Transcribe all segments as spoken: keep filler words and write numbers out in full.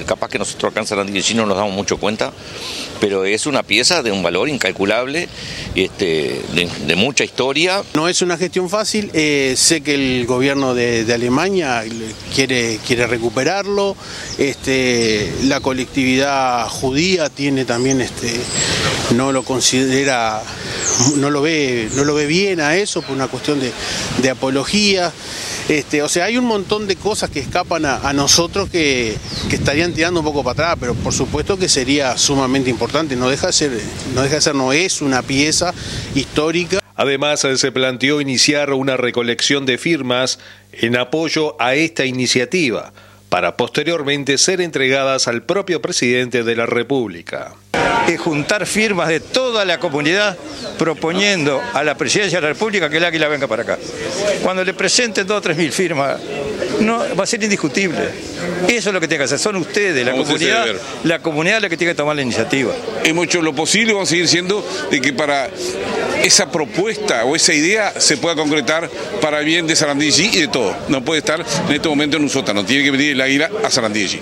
capaz que nosotros acá en Sarandí no nos damos mucho cuenta, pero es una pieza de un valor incalculable, este, de, de mucha historia. No es una gestión fácil, eh, sé que el gobierno de, de Alemania quiere, quiere recuperarlo, este, la colectividad judía tiene también, este, no lo considera, no lo ve, no lo ve bien a eso por una cuestión de, de apología. Este, o sea, hay un montón de cosas que escapan a, a nosotros que, que estarían tirando un poco para atrás, pero por supuesto que sería sumamente importante. No deja de ser, no deja de ser, no es una pieza histórica. Además, se planteó iniciar una recolección de firmas en apoyo a esta iniciativa, para posteriormente ser entregadas al propio presidente de la República. Es juntar firmas de toda la comunidad proponiendo a la presidencia de la República que el águila venga para acá. Cuando le presenten dos o tres mil firmas, no, va a ser indiscutible. Eso es lo que tiene que hacer, son ustedes, la comunidad, la comunidad la que tiene que tomar la iniciativa. Hemos hecho lo posible, vamos a seguir siendo, de que para esa propuesta o esa idea se pueda concretar para el bien de Sarandí y de todo. No puede estar en este momento en un sótano, tiene que venir el águila a Sarandí.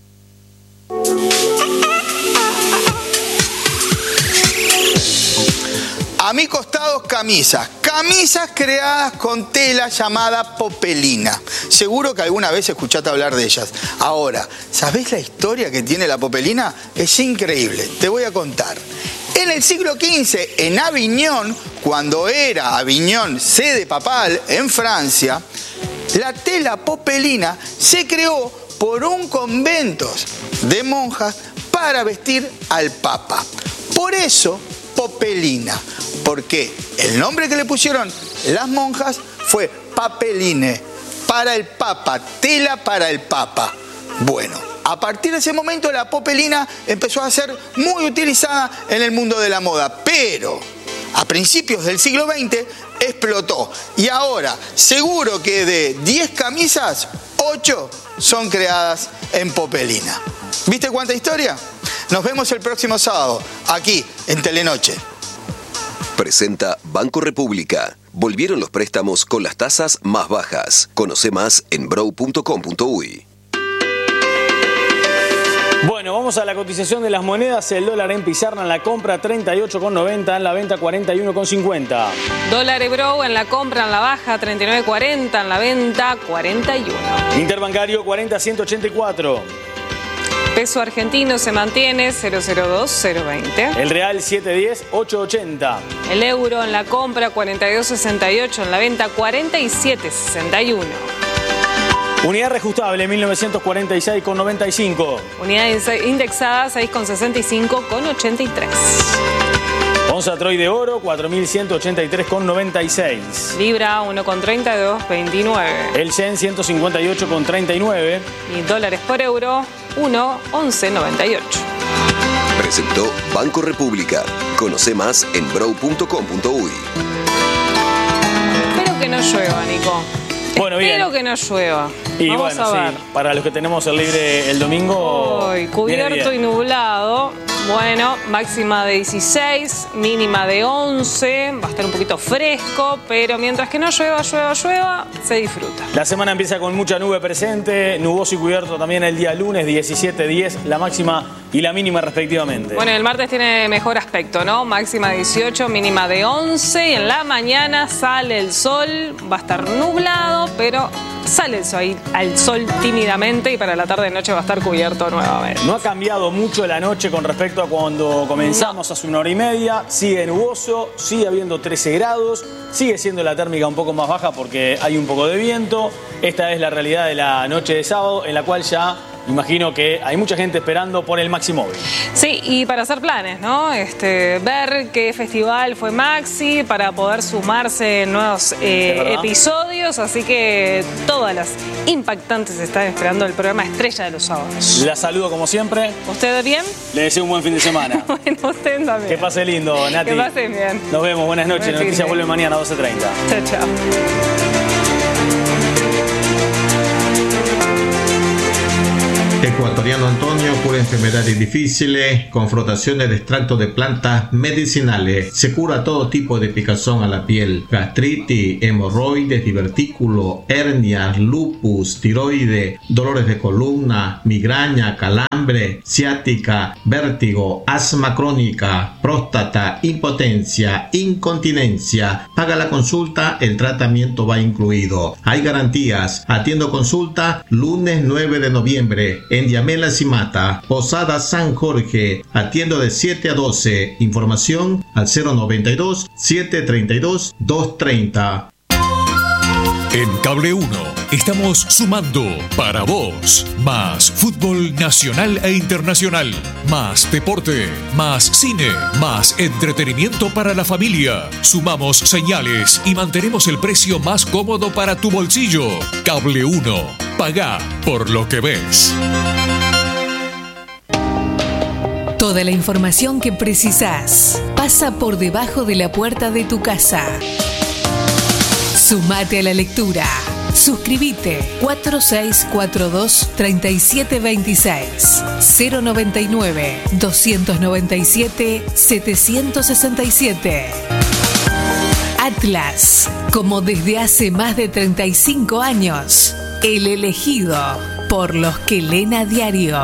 A mi costado, camisas. Camisas creadas con tela llamada popelina. Seguro que alguna vez escuchaste hablar de ellas. Ahora, ¿sabés la historia que tiene la popelina? Es increíble. Te voy a contar. En el siglo quince, en Aviñón, cuando era Aviñón sede papal en Francia, la tela popelina se creó por un convento de monjas para vestir al Papa. Por eso, popelina. Porque el nombre que le pusieron las monjas fue papeline, para el Papa, tela para el Papa. Bueno, a partir de ese momento la popelina empezó a ser muy utilizada en el mundo de la moda, pero a principios del siglo veinte explotó. Y ahora, seguro que de diez camisas, ocho son creadas en popelina. ¿Viste cuánta historia? Nos vemos el próximo sábado, aquí en Telenoche. Presenta Banco República. Volvieron los préstamos con las tasas más bajas. Conoce más en brow punto com punto uy. Bueno, vamos a la cotización de las monedas. El dólar en pizarra en la compra treinta y ocho con noventa, en la venta cuarenta y uno con cincuenta. Dólar Ebro en la compra, en la baja treinta y nueve cuarenta, en la venta cuarenta y uno. Interbancario cuarenta ciento ochenta y cuatro. Peso argentino se mantiene cero cero dos cero veinte. El real siete diez ocho ochenta. El euro en la compra cuarenta y dos sesenta y ocho, en la venta cuarenta y siete sesenta y uno. Unidad reajustable mil novecientos cuarenta y seis con noventa y cinco. Unidad indexada seis con sesenta y cinco con ochenta y tres. Onza Troy de oro cuatro mil ciento ochenta y tres con noventa y seis. Libra uno con treinta y dos veintinueve. El yen ciento cincuenta y ocho con treinta y nueve. Y dólares por euro uno once noventa y ocho. Presentó Banco República. Conoce más en brow punto com punto uy. Espero que no llueva, Nico. Bueno, Espero bien. que no llueva. Y Vamos bueno, a ver. sí, para los que tenemos el libre el domingo. Hoy, cubierto y nublado. Bueno, máxima de dieciséis, mínima de once. Va a estar un poquito fresco, pero mientras que no llueva, llueva, llueva, se disfruta. La semana empieza con mucha nube presente, nuboso y cubierto también el día lunes, diecisiete diez, la máxima y la mínima respectivamente. Bueno, el martes tiene mejor aspecto, ¿no? Máxima dieciocho, mínima de once. Y en la mañana sale el sol, va a estar nublado, pero sale el sol, al sol tímidamente, y para la tarde y noche va a estar cubierto nuevamente. No ha cambiado mucho la noche con respecto a cuando comenzamos no. hace una hora y media. Sigue nuboso, sigue habiendo trece grados, sigue siendo la térmica un poco más baja porque hay un poco de viento. Esta es la realidad de la noche de sábado, en la cual ya imagino que hay mucha gente esperando por el Maximóvil. Sí, y para hacer planes, ¿no? Este, ver qué festival fue Maxi, para poder sumarse en nuevos eh, episodios. Así que todas las impactantes están esperando el programa estrella de los sábados. La saludo como siempre. ¿Usted bien? Le deseo un buen fin de semana. Bueno, usted también. Que pase lindo, Nati. Que pase bien. Nos vemos, buenas noches. Buen La noticia vuelve mañana a doce treinta. Chao, chao. Ecuatoriano Antonio cura enfermedades difíciles con frotaciones de extractos de plantas medicinales. Se cura todo tipo de picazón a la piel, gastritis, hemorroides, divertículo, hernias, lupus, tiroides, dolores de columna, migraña, calambre, ciática, vértigo, asma crónica, próstata, impotencia, incontinencia. Paga la consulta, el tratamiento va incluido. Hay garantías. Atiendo consulta lunes nueve de noviembre en Diamela Cimata, Posada San Jorge. Atiendo de siete a doce. Información al cero noventa y dos, setecientos treinta y dos, doscientos treinta. En Cable uno estamos sumando para vos más fútbol nacional e internacional, más deporte, más cine, más entretenimiento para la familia. Sumamos señales y mantenemos el precio más cómodo para tu bolsillo. Cable uno, pagá por lo que ves. Toda la información que precisás pasa por debajo de la puerta de tu casa. Sumate a la lectura. Suscríbete cuatro seis cuatro dos, tres siete dos seis, cero noventa y nueve, doscientos noventa y siete, setecientos sesenta y siete. Atlas, como desde hace más de treinta y cinco años, el elegido por los que leen a diario.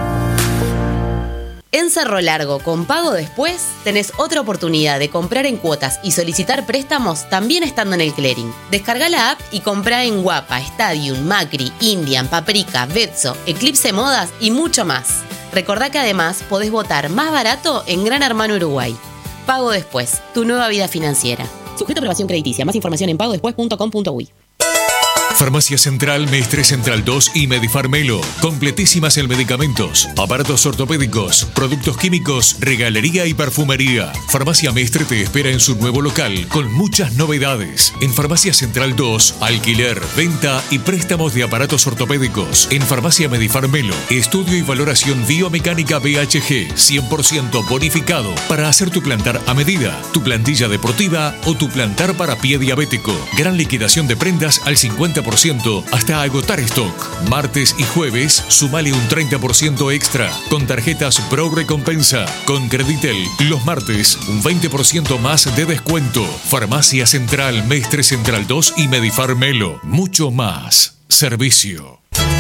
En Cerro Largo, con pago después, tenés otra oportunidad de comprar en cuotas y solicitar préstamos también estando en el clearing. Descarga la app y comprá en Guapa, Stadium, Macri, Indian, Paprika, Betso, Eclipse Modas y mucho más. Recordá que además podés votar más barato en Gran Hermano Uruguay. Pago después, tu nueva vida financiera. Sujeto a aprobación crediticia. Más información en pago después punto com punto uy. Farmacia Central, Mestre Central dos y Medifarmelo. Completísimas en medicamentos, aparatos ortopédicos, productos químicos, regalería y perfumería. Farmacia Mestre te espera en su nuevo local con muchas novedades. En Farmacia Central dos, alquiler, venta y préstamos de aparatos ortopédicos. En Farmacia Medifarmelo, estudio y valoración biomecánica B H G cien por ciento bonificado para hacer tu plantar a medida, tu plantilla deportiva o tu plantar para pie diabético. Gran liquidación de prendas al cincuenta por ciento hasta agotar stock. Martes y jueves, sumale un treinta por ciento extra con tarjetas Pro Recompensa. Con Creditel, los martes, un veinte por ciento más de descuento. Farmacia Central, Mestre Central dos y Medifarmelo. Mucho más servicio.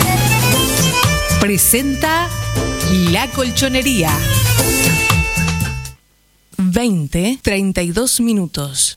Presenta La Colchonería. veinte, treinta y dos minutos.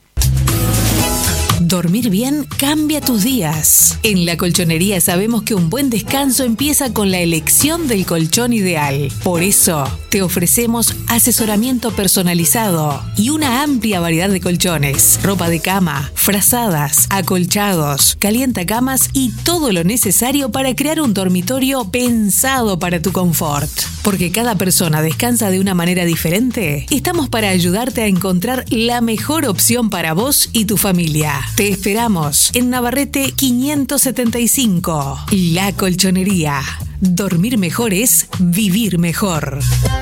Dormir bien cambia tus días. En La Colchonería sabemos que un buen descanso empieza con la elección del colchón ideal. Por eso, te ofrecemos asesoramiento personalizado y una amplia variedad de colchones, ropa de cama, frazadas, acolchados, calientacamas y todo lo necesario para crear un dormitorio pensado para tu confort. Porque cada persona descansa de una manera diferente, estamos para ayudarte a encontrar la mejor opción para vos y tu familia. Te esperamos en Navarrete quinientos setenta y cinco. La Colchonería. Dormir mejor es vivir mejor.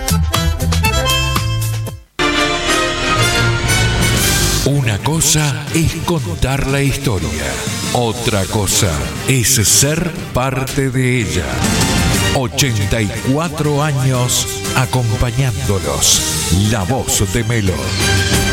Una cosa es contar la historia, otra cosa es ser parte de ella. ochenta y cuatro años acompañándolos. La voz de Melo.